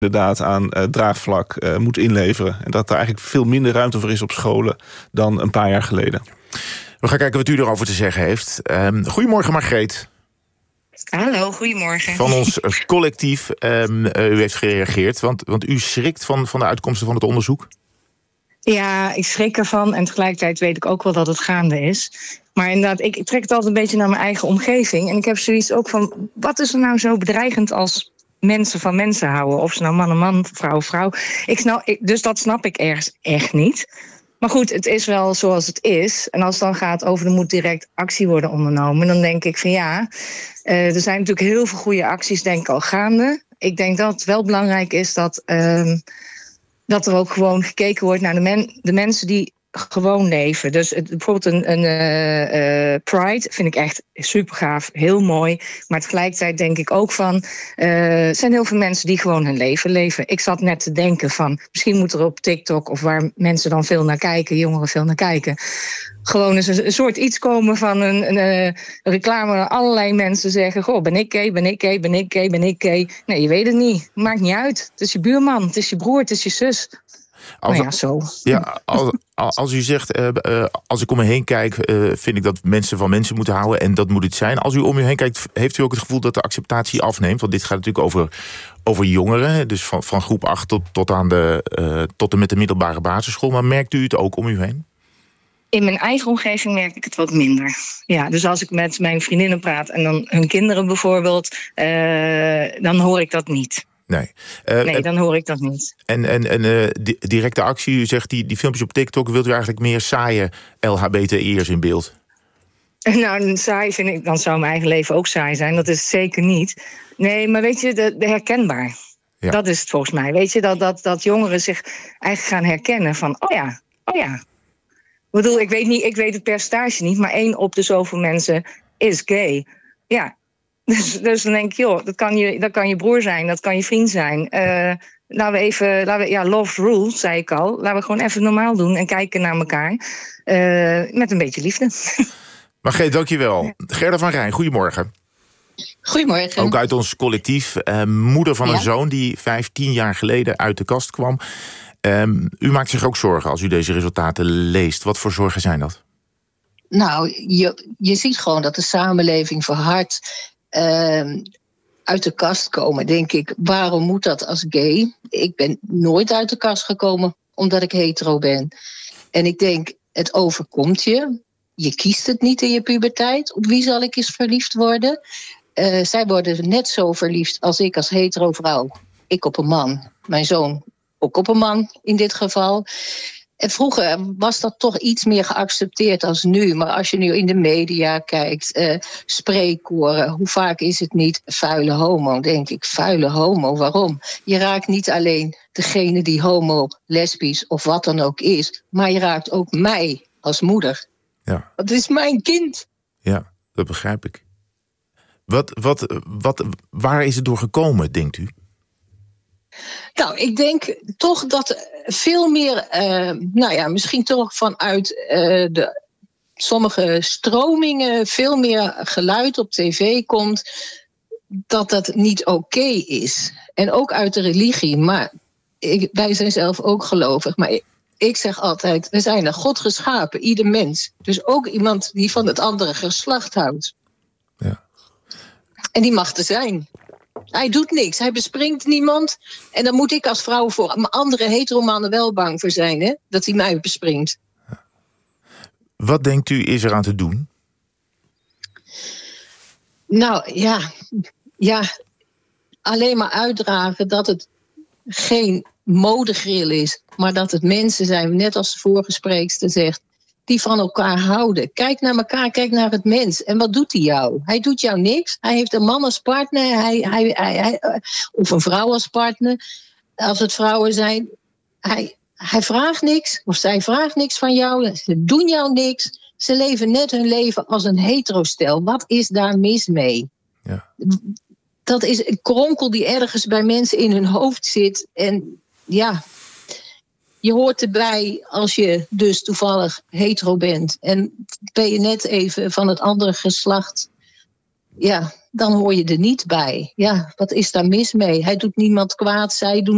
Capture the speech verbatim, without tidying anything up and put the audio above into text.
inderdaad aan uh, draagvlak uh, moet inleveren. En dat er eigenlijk veel minder ruimte voor is op scholen dan een paar jaar geleden. We gaan kijken wat u erover te zeggen heeft. Um, goedemorgen, Margreet. Hallo, goedemorgen. Van ons collectief. Um, uh, u heeft gereageerd, want, want u schrikt van, van de uitkomsten van het onderzoek? Ja, ik schrik ervan en tegelijkertijd weet ik ook wel dat het gaande is. Maar inderdaad, ik, ik trek het altijd een beetje naar mijn eigen omgeving. En ik heb zoiets ook van, wat is er nou zo bedreigend als mensen van mensen houden? Of ze nou man en man, vrouw vrouw. Ik snap, ik, dus dat snap ik ergens echt niet. Maar goed, het is wel zoals het is. En als het dan gaat over er moet direct actie worden ondernomen, dan denk ik van ja, uh, er zijn natuurlijk heel veel goede acties, denk ik, al gaande. Ik denk dat het wel belangrijk is dat, uh, dat er ook gewoon gekeken wordt naar de, men, de mensen die gewoon leven. Dus het, bijvoorbeeld een, een uh, uh, Pride vind ik echt super gaaf, heel mooi. Maar tegelijkertijd denk ik ook van, uh, er zijn heel veel mensen die gewoon hun leven leven. Ik zat net te denken van, misschien moet er op TikTok, of waar mensen dan veel naar kijken, jongeren veel naar kijken, gewoon eens een, een soort iets komen van een, een, een reclame waar allerlei mensen zeggen, goh, ben ik gay, ben ik gay, ben ik gay, ben ik gay. Nee, je weet het niet. Maakt niet uit. Het is je buurman, het is je broer, het is je zus. Als, nou ja, zo. Ja, als, als u zegt, uh, uh, als ik om me heen kijk, uh, vind ik dat mensen van mensen moeten houden en dat moet het zijn. Als u om u heen kijkt, heeft u ook het gevoel dat de acceptatie afneemt? Want dit gaat natuurlijk over, over jongeren, dus van, van groep acht tot, tot, aan de, uh, tot en met de middelbare basisschool. Maar merkt u het ook om u heen? In mijn eigen omgeving merk ik het wat minder. Ja, dus als ik met mijn vriendinnen praat en dan hun kinderen bijvoorbeeld, uh, dan hoor ik dat niet. Nee, uh, nee, dan hoor ik dat niet. En, en, en uh, di- directe actie, u zegt die, die filmpjes op TikTok, wilt u eigenlijk meer saaie L H B T I'ers in beeld? Nou, saai vind ik, dan zou mijn eigen leven ook saai zijn. Dat is het zeker niet. Nee, maar weet je, de, de herkenbaar. Ja. Dat is het volgens mij. Weet je, dat, dat, dat jongeren zich eigenlijk gaan herkennen van, oh ja, oh ja. Ik bedoel, ik weet, niet, ik weet het percentage niet, maar één op de zoveel mensen is gay. Ja. Dus, dus dan denk ik, joh, dat kan, je, dat kan je broer zijn, dat kan je vriend zijn. Uh, laten we even, laten we, ja, love rules, zei ik al. Laten we gewoon even normaal doen en kijken naar elkaar. Uh, met een beetje liefde. Margreet, dankjewel. Gerda van Rijn, goedemorgen. Goedemorgen. Ook uit ons collectief. Uh, moeder van ja. een zoon die vijftien jaar geleden uit de kast kwam. Um, u maakt zich ook zorgen als u deze resultaten leest. Wat voor zorgen zijn dat? Nou, je, je ziet gewoon dat de samenleving verhardt. Uh, uit de kast komen, denk ik. Waarom moet dat als gay? Ik ben nooit uit de kast gekomen omdat ik hetero ben. En ik denk, het overkomt je. Je kiest het niet in je puberteit. Op wie zal ik eens verliefd worden? Uh, zij worden net zo verliefd als ik als hetero vrouw. Ik op een man. Mijn zoon ook op een man in dit geval. En vroeger was dat toch iets meer geaccepteerd als nu. Maar als je nu in de media kijkt, uh, spreekkoren, hoe vaak is het niet vuile homo? Denk ik, vuile homo, waarom? Je raakt niet alleen degene die homo, lesbisch of wat dan ook is, maar je raakt ook mij als moeder. Ja. Dat is mijn kind. Ja, dat begrijp ik. Wat, wat, wat, waar is het door gekomen, denkt u? Nou, ik denk toch dat veel meer, uh, nou ja, misschien toch vanuit uh, de sommige stromingen veel meer geluid op tv komt dat dat niet oké okay is. En ook uit de religie, maar ik, wij zijn zelf ook gelovig, maar ik, ik zeg altijd, we zijn naar God geschapen, ieder mens. Dus ook iemand die van het andere geslacht houdt. Ja. En die mag er zijn. Hij doet niks, hij bespringt niemand. En dan moet ik als vrouw voor andere heteromannen wel bang voor zijn, hè? Dat hij mij bespringt. Wat denkt u is er aan te doen? Nou, ja, ja, alleen maar uitdragen dat het geen modegril is, maar dat het mensen zijn, net als de vorige spreekster zegt, die van elkaar houden. Kijk naar elkaar, kijk naar het mens. En wat doet hij jou? Hij doet jou niks. Hij heeft een man als partner, hij, hij, hij, hij, of een vrouw als partner, als het vrouwen zijn. Hij, hij vraagt niks, of zij vraagt niks van jou. Ze doen jou niks. Ze leven net hun leven als een heterostel. Wat is daar mis mee? Ja. Dat is een kronkel die ergens bij mensen in hun hoofd zit. En ja, je hoort erbij als je dus toevallig hetero bent. En ben je net even van het andere geslacht, ja, dan hoor je er niet bij. Ja, wat is daar mis mee? Hij doet niemand kwaad, zij doen